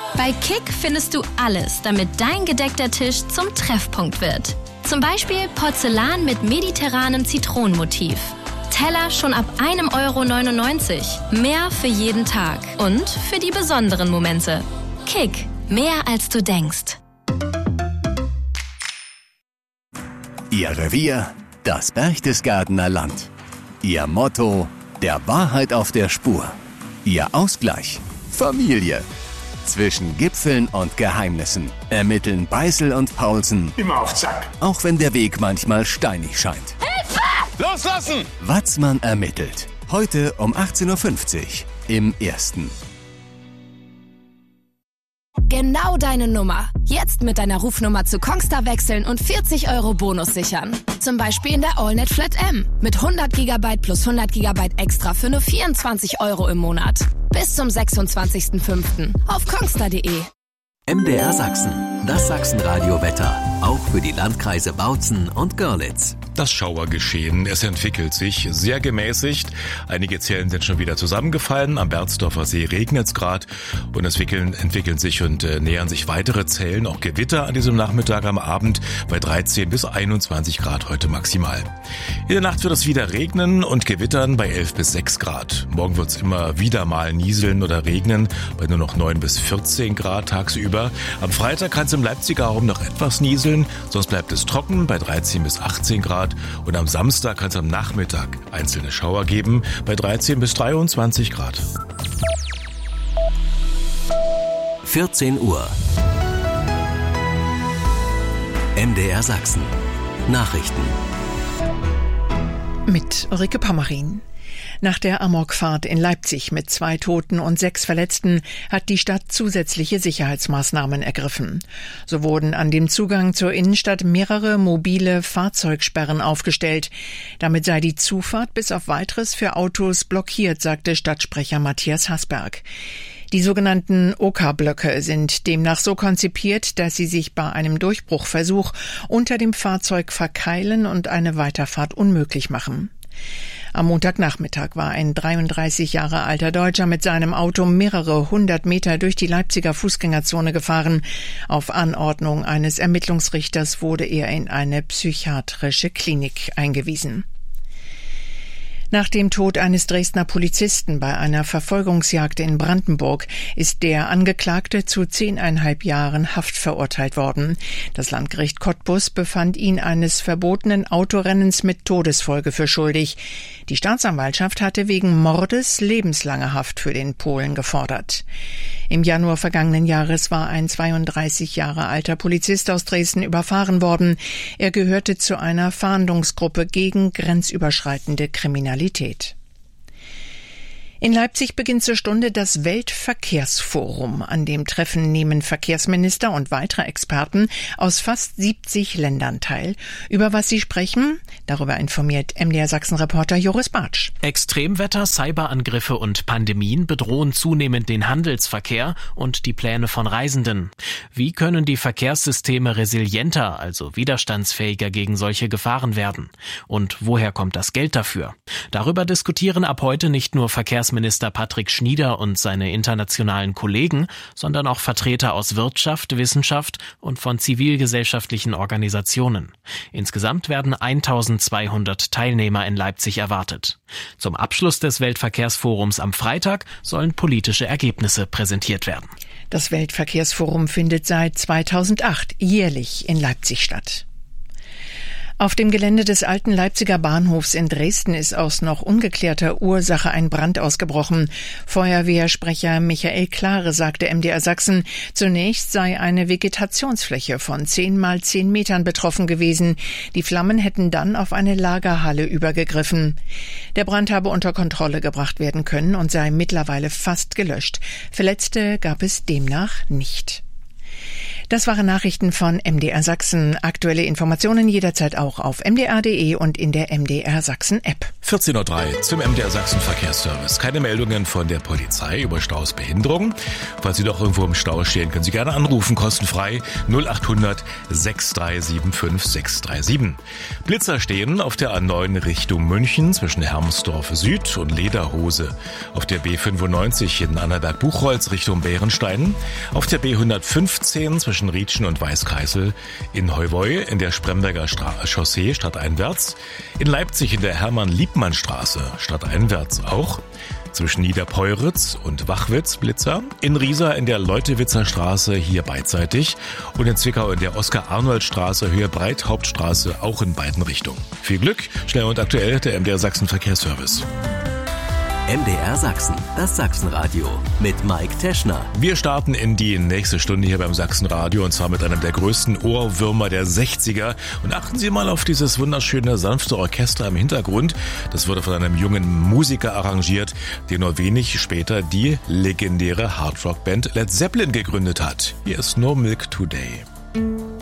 Bei Kick findest du alles, damit dein gedeckter Tisch zum Treffpunkt wird. Zum Beispiel Porzellan mit mediterranem Zitronenmotiv. Teller schon ab 1,99 €. Mehr für jeden Tag und für die besonderen Momente. Kick, mehr als du denkst. Ihr Revier, das Berchtesgadener Land. Ihr Motto, der Wahrheit auf der Spur. Ihr Ausgleich, Familie. Zwischen Gipfeln und Geheimnissen ermitteln Beißel und Paulsen immer auf Zack. Auch wenn der Weg manchmal steinig scheint. Hilfe! Loslassen! Watzmann ermittelt. Heute um 18:50 Uhr im Ersten. Genau deine Nummer. Jetzt mit deiner Rufnummer zu Kongstar wechseln und 40 € Bonus sichern. Zum Beispiel in der AllNet Flat M. Mit 100 GB plus 100 GB extra für nur 24 € im Monat. Bis zum 26.05. auf kongstar.de. MDR Sachsen, das Sachsenradio-Wetter. Auch für die Landkreise Bautzen und Görlitz. Das Schauergeschehen, es entwickelt sich sehr gemäßigt. Einige Zellen sind schon wieder zusammengefallen. Am Berzdorfer See regnet es gerade und es entwickeln sich und nähern sich weitere Zellen, auch Gewitter an diesem Nachmittag am Abend bei 13 bis 21 Grad heute maximal. In der Nacht wird es wieder regnen und gewittern bei 11 bis 6 Grad. Morgen wird es immer wieder mal nieseln oder regnen bei nur noch 9 bis 14 Grad tagsüber. Am Freitag kann es im Leipziger Raum noch etwas nieseln, sonst bleibt es trocken bei 13 bis 18 Grad. Und am Samstag kann es am Nachmittag einzelne Schauer geben bei 13 bis 23 Grad. 14 Uhr. MDR Sachsen. Nachrichten. Mit Ulrike Pammerin. Nach der Amokfahrt in Leipzig mit 2 Toten und 6 Verletzten hat die Stadt zusätzliche Sicherheitsmaßnahmen ergriffen. So wurden an dem Zugang zur Innenstadt mehrere mobile Fahrzeugsperren aufgestellt. Damit sei die Zufahrt bis auf Weiteres für Autos blockiert, sagte Stadtsprecher Matthias Hasberg. Die sogenannten OK-Blöcke sind demnach so konzipiert, dass sie sich bei einem Durchbruchversuch unter dem Fahrzeug verkeilen und eine Weiterfahrt unmöglich machen. Am Montagnachmittag war ein 33 Jahre alter Deutscher mit seinem Auto mehrere 100 Meter durch die Leipziger Fußgängerzone gefahren. Auf Anordnung eines Ermittlungsrichters wurde er in eine psychiatrische Klinik eingewiesen. Nach dem Tod eines Dresdner Polizisten bei einer Verfolgungsjagd in Brandenburg ist der Angeklagte zu 10,5 Jahren Haft verurteilt worden. Das Landgericht Cottbus befand ihn eines verbotenen Autorennens mit Todesfolge für schuldig. Die Staatsanwaltschaft hatte wegen Mordes lebenslange Haft für den Polen gefordert. Im Januar vergangenen Jahres war ein 32 Jahre alter Polizist aus Dresden überfahren worden. Er gehörte zu einer Fahndungsgruppe gegen grenzüberschreitende Kriminalität. In Leipzig beginnt zur Stunde das Weltverkehrsforum. An dem Treffen nehmen Verkehrsminister und weitere Experten aus fast 70 Ländern teil. Über was sie sprechen, darüber informiert MDR Sachsen-Reporter Joris Bartsch. Extremwetter, Cyberangriffe und Pandemien bedrohen zunehmend den Handelsverkehr und die Pläne von Reisenden. Wie können die Verkehrssysteme resilienter, also widerstandsfähiger gegen solche Gefahren werden? Und woher kommt das Geld dafür? Darüber diskutieren ab heute nicht nur Verkehrsminister Patrick Schnieder und seine internationalen Kollegen, sondern auch Vertreter aus Wirtschaft, Wissenschaft und von zivilgesellschaftlichen Organisationen. Insgesamt werden 1200 Teilnehmer in Leipzig erwartet. Zum Abschluss des Weltverkehrsforums am Freitag sollen politische Ergebnisse präsentiert werden. Das Weltverkehrsforum findet seit 2008 jährlich in Leipzig statt. Auf dem Gelände des alten Leipziger Bahnhofs in Dresden ist aus noch ungeklärter Ursache ein Brand ausgebrochen. Feuerwehrsprecher Michael Klare sagte MDR Sachsen, zunächst sei eine Vegetationsfläche von 10 mal 10 Metern betroffen gewesen. Die Flammen hätten dann auf eine Lagerhalle übergegriffen. Der Brand habe unter Kontrolle gebracht werden können und sei mittlerweile fast gelöscht. Verletzte gab es demnach nicht. Das waren Nachrichten von MDR Sachsen. Aktuelle Informationen jederzeit auch auf mdr.de und in der MDR Sachsen App. 14.03 Uhr zum MDR Sachsen Verkehrsservice. Keine Meldungen von der Polizei über Staus, Behinderung. Falls Sie doch irgendwo im Stau stehen, können Sie gerne anrufen, kostenfrei 0800 6375 637. Blitzer stehen auf der A9 Richtung München zwischen Hermsdorf Süd und Lederhose. Auf der B95 in Annaberg-Buchholz Richtung Bärenstein. Auf der B115 zwischen Rietschen und Weißkreisel. In Heuwoi in der Spremberger Chaussee stadteinwärts. In Leipzig in der Hermann-Liebmann-Straße stadteinwärts auch. Zwischen Niederpeuritz und Wachwitz Blitzer. In Riesa in der Leutewitzer Straße hier beidseitig. Und in Zwickau in der Oskar-Arnold-Straße Höhe Breithauptstraße auch in beiden Richtungen. Viel Glück, schnell und aktuell der MDR Sachsen Verkehrsservice. MDR Sachsen, das Sachsenradio mit Mike Teschner. Wir starten in die nächste Stunde hier beim Sachsenradio und zwar mit einem der größten Ohrwürmer der 60er. Und achten Sie mal auf dieses wunderschöne, sanfte Orchester im Hintergrund. Das wurde von einem jungen Musiker arrangiert, der nur wenig später die legendäre Hardrock-Band Led Zeppelin gegründet hat. Hier ist No Milk Today.